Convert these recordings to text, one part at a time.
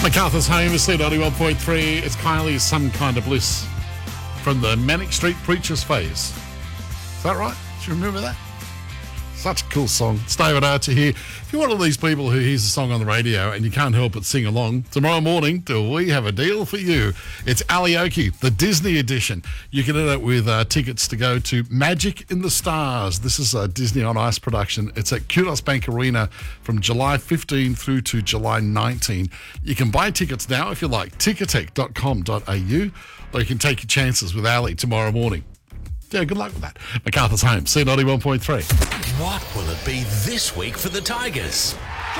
MacArthur's Home is C91.3. It's Kylie's Some Kind of Bliss from the Manic Street Preachers phase. Is that right? Do you remember that? Such a cool song. It's David Archer here. If you're one of these people who hears a song on the radio and you can't help but sing along, tomorrow morning, we have a deal for you. It's Alioki, the Disney edition. You can end up with tickets to go to Magic in the Stars. This is a Disney on Ice production. It's at Kudos Bank Arena from July 15 through to July 19. You can buy tickets now if you like, ticketek.com.au, or you can take your chances with Ali tomorrow morning. Yeah, good luck with that. MacArthur's Home, C91.3. What will it be this week for the Tigers?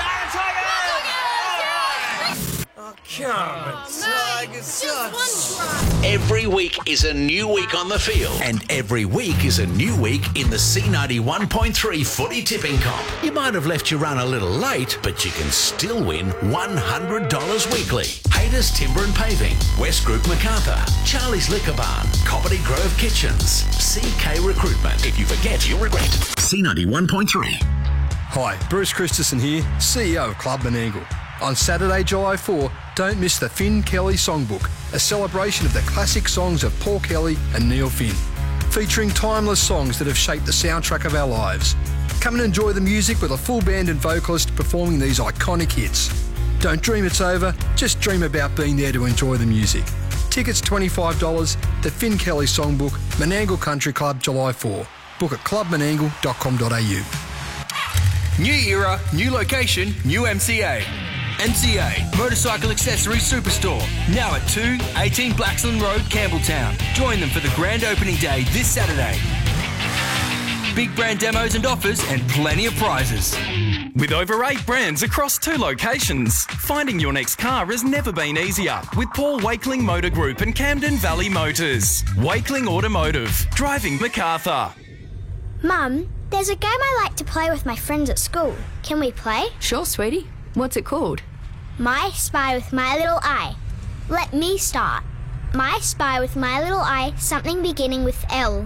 Every week is a new week on the field, and every week is a new week in the C91.3 footy tipping comp. You might have left your run a little late, but you can still win $100 weekly. Hayter's Timber and Paving, West Group MacArthur, Charlie's Liquor Barn, Comedy Grove Kitchens, CK Recruitment. If you forget, you'll regret. C91.3. Hi, Bruce Christensen here, CEO of Club Menangle. On Saturday, July 4, don't miss the Finn Kelly Songbook, a celebration of the classic songs of Paul Kelly and Neil Finn, featuring timeless songs that have shaped the soundtrack of our lives. Come and enjoy the music with a full band and vocalist performing these iconic hits. Don't dream it's over, just dream about being there to enjoy the music. Tickets $25, the Finn Kelly Songbook, Menangle Country Club, July 4. Book at clubmenangle.com.au. New era, new location, new MCA. MCA, Motorcycle Accessory Superstore. Now at 218 Blaxland Road, Campbelltown. Join them for the grand opening day this Saturday. Big brand demos and offers and plenty of prizes. With over 8 brands across 2 locations, finding your next car has never been easier with Paul Wakeling Motor Group and Camden Valley Motors. Wakeling Automotive, driving MacArthur. Mum, there's a game I like to play with my friends at school. Can we play? Sure, sweetie. What's it called? My Spy with My Little Eye. Let me start. My Spy with My Little Eye, something beginning with L.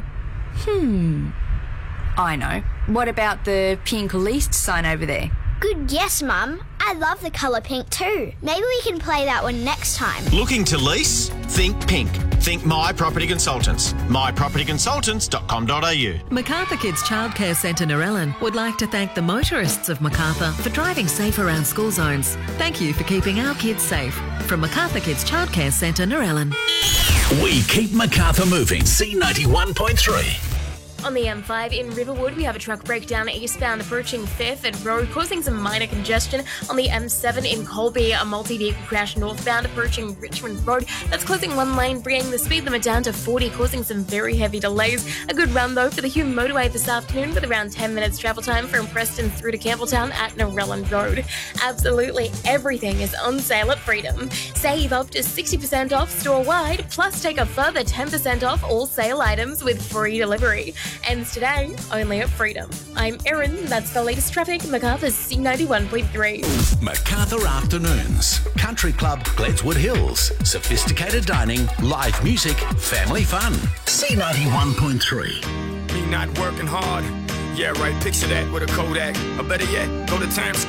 I know. What about the pink leased sign over there? Good guess, Mum. I love the colour pink too. Maybe we can play that one next time. Looking to lease? Think pink. Think My Property Consultants. mypropertyconsultants.com.au. MacArthur Kids Childcare Centre Narellan would like to thank the motorists of MacArthur for driving safe around school zones. Thank you for keeping our kids safe. From MacArthur Kids Childcare Centre Narellan. We keep MacArthur moving. C91.3. On the M5 in Riverwood, we have a truck breakdown eastbound approaching Fairford Road, causing some minor congestion. On the M7 in Colby, a multi-vehicle crash northbound approaching Richmond Road. That's closing one lane, bringing the speed limit down to 40, causing some very heavy delays. A good run, though, for the Hume Motorway this afternoon, with around 10 minutes travel time from Preston through to Campbelltown at Narellan Road. Absolutely everything is on sale at Freedom. Save up to 60% off store-wide, plus take a further 10% off all sale items with free delivery. Ends today, only at Freedom. I'm Erin, that's the latest traffic, MacArthur's C91.3. MacArthur Afternoons. Country Club, Gledswood Hills. Sophisticated dining, live music, family fun. C91.3. Me not working hard. Yeah, right, picture that with a Kodak. Or better yet, go to Times